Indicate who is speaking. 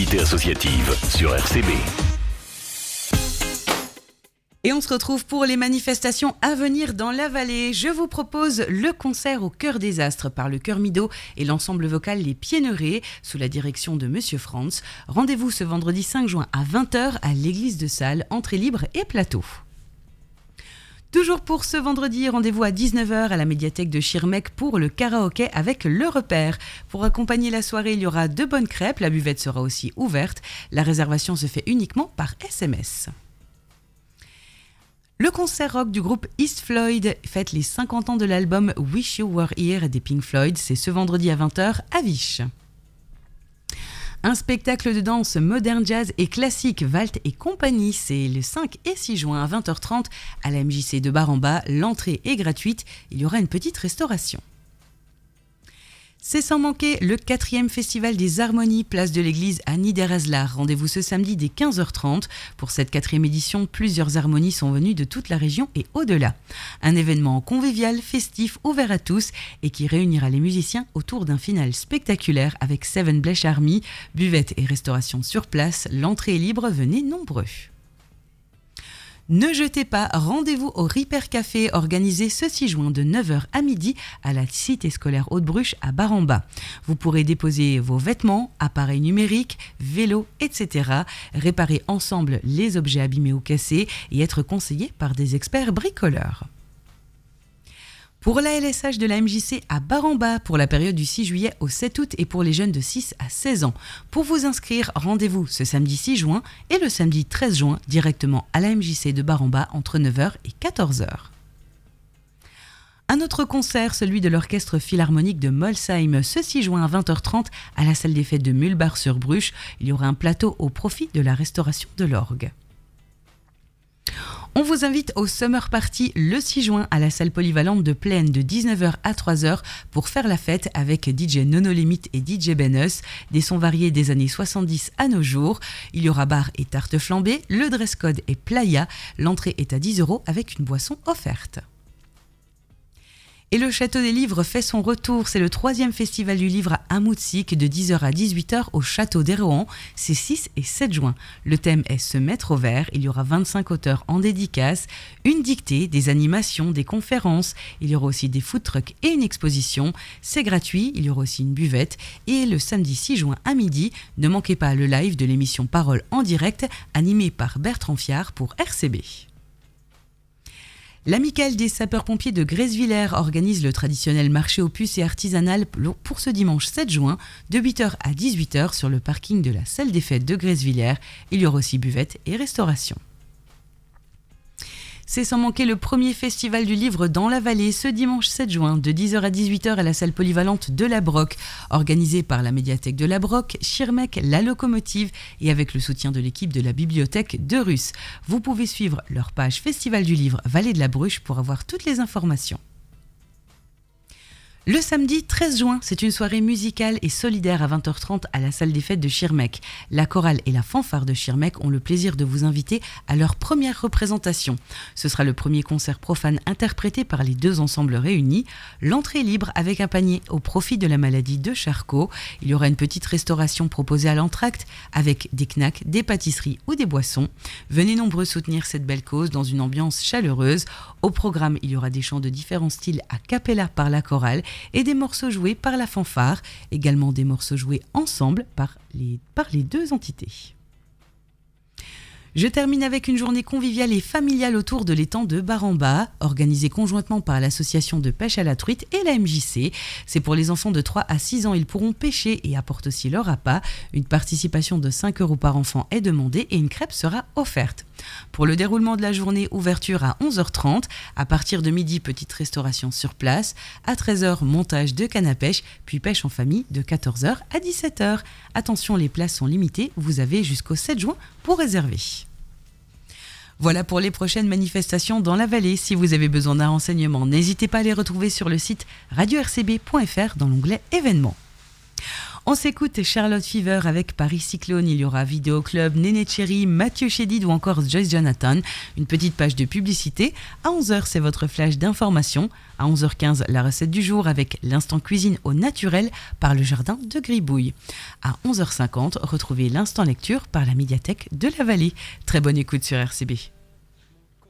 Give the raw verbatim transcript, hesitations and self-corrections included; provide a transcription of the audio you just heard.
Speaker 1: l'actualité associative sur R C B.
Speaker 2: Et on se retrouve pour les manifestations à venir dans la vallée. Je vous propose le concert au Cœur des Astres par le Chœur Mido et l'ensemble vocal Les Pieds-Neurés sous la direction de Monsieur Franz. Rendez-vous ce vendredi cinq juin à vingt heures à l'église de Salles, entrée libre et plateau. Toujours pour ce vendredi, rendez-vous à dix-neuf heures à la médiathèque de Schirmeck pour le karaoké avec Le Repère. Pour accompagner la soirée, il y aura de bonnes crêpes, la buvette sera aussi ouverte. La réservation se fait uniquement par S M S. Le concert rock du groupe East Floyd fête les cinquante ans de l'album Wish You Were Here des Pink Floyd. C'est ce vendredi à vingt heures à Vich. Un spectacle de danse moderne jazz et classique Walt et compagnie, c'est le cinq et six juin à vingt heures trente à la M J C de Bar-en-Bas. L'entrée est gratuite, il y aura une petite restauration. C'est sans manquer le quatrième festival des harmonies, place de l'église à Niederhaslar. Rendez-vous ce samedi dès quinze heures trente. Pour cette quatrième édition, plusieurs harmonies sont venues de toute la région et au-delà. Un événement convivial, festif, ouvert à tous et qui réunira les musiciens autour d'un final spectaculaire avec Seven Bleach Army, buvette et restauration sur place. L'entrée est libre, venez nombreux. Ne jetez pas, rendez-vous au Ripper Café organisé ce six juin de neuf heures à midi à la cité scolaire Haute-Bruche à Bar-en-Bas. Vous pourrez déposer vos vêtements, appareils numériques, vélos, et cetera. Réparer ensemble les objets abîmés ou cassés et être conseillé par des experts bricoleurs. Pour l'A L S H de la M J C à Bar-en-Bas pour la période du six juillet au sept août et pour les jeunes de six à seize ans. Pour vous inscrire, rendez-vous ce samedi six juin et le samedi treize juin directement à la M J C de Bar-en-Bas entre neuf heures et quatorze heures. Un autre concert, celui de l'Orchestre Philharmonique de Molsheim, ce six juin à vingt heures trente à la salle des fêtes de Mulbach-sur-Bruche. Il y aura un plateau au profit de la restauration de l'orgue. On vous invite au Summer Party le six juin à la salle polyvalente de Plaine de dix-neuf heures à trois heures pour faire la fête avec D J Nono Limit et D J Benus, des sons variés des années soixante-dix à nos jours. Il y aura bar et tarte flambée, le dress code est playa, l'entrée est à dix euros avec une boisson offerte. Et le Château des Livres fait son retour, c'est le troisième festival du livre à Amoutsik de dix heures à dix-huit heures au Château d'Hérohan, c'est six et sept juin. Le thème est se mettre au vert, il y aura vingt-cinq auteurs en dédicace, une dictée, des animations, des conférences, il y aura aussi des food trucks et une exposition, c'est gratuit, il y aura aussi une buvette et le samedi six juin à midi, ne manquez pas le live de l'émission Parole en direct animée par Bertrand Fiard pour R C B. L'Amicale des sapeurs-pompiers de Grèzevillers organise le traditionnel marché aux puces et artisanal pour ce dimanche sept juin de huit heures à dix-huit heures sur le parking de la salle des fêtes de Grèzevillers. Il y aura aussi buvette et restauration. C'est sans manquer le premier festival du livre dans la vallée ce dimanche sept juin de dix heures à dix-huit heures à la salle polyvalente de la Broc, organisé par la médiathèque de la Broc, Schirmeck, la locomotive et avec le soutien de l'équipe de la bibliothèque de Russe. Vous pouvez suivre leur page Festival du livre Vallée de la Bruche pour avoir toutes les informations. Le samedi treize juin, c'est une soirée musicale et solidaire à vingt heures trente à la salle des fêtes de Schirmeck. La chorale et la fanfare de Schirmeck ont le plaisir de vous inviter à leur première représentation. Ce sera le premier concert profane interprété par les deux ensembles réunis. L'entrée est libre avec un panier au profit de la maladie de Charcot. Il y aura une petite restauration proposée à l'entracte avec des knacks, des pâtisseries ou des boissons. Venez nombreux soutenir cette belle cause dans une ambiance chaleureuse. Au programme, il y aura des chants de différents styles a cappella par la chorale et des morceaux joués par la fanfare, également des morceaux joués ensemble par les, par les deux entités. Je termine avec une journée conviviale et familiale autour de l'étang de Bar-en-Bas, organisée conjointement par l'association de pêche à la truite et la M J C. C'est pour les enfants de trois à six ans, ils pourront pêcher et apportent aussi leur appât. Une participation de cinq euros par enfant est demandée et une crêpe sera offerte. Pour le déroulement de la journée, ouverture à onze heures trente, à partir de midi, petite restauration sur place, à treize heures, montage de canne à pêche, puis pêche en famille de quatorze heures à dix-sept heures. Attention, les places sont limitées, vous avez jusqu'au sept juin pour réserver. Voilà pour les prochaines manifestations dans la vallée. Si vous avez besoin d'un renseignement, n'hésitez pas à les retrouver sur le site radio r c b point f r dans l'onglet événements. On s'écoute Charlotte Fever avec Paris Cyclone, il y aura Vidéo Club, Néné Cherry, Mathieu Chédid ou encore Joyce Jonathan. Une petite page de publicité. À onze heures, c'est votre flash d'information. À onze heures quinze, la recette du jour avec l'instant cuisine au naturel par le jardin de Gribouille. À onze heures cinquante, retrouvez l'instant lecture par la médiathèque de la Vallée. Très bonne écoute sur R C B.